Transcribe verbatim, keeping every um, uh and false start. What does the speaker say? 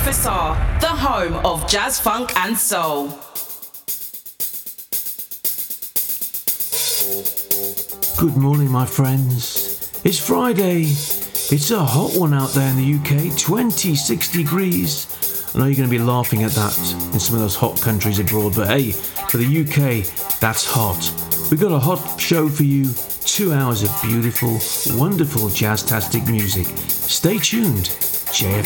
F R, the home of jazz, funk and soul. Good morning, my friends. It's Friday. It's a hot one out there in the U K, twenty-six degrees. I know you're going to be laughing at that in some of those hot countries abroad, but hey, for the U K, that's hot. We've got a hot show for you, two hours of beautiful, wonderful jazz-tastic music. Stay tuned, J F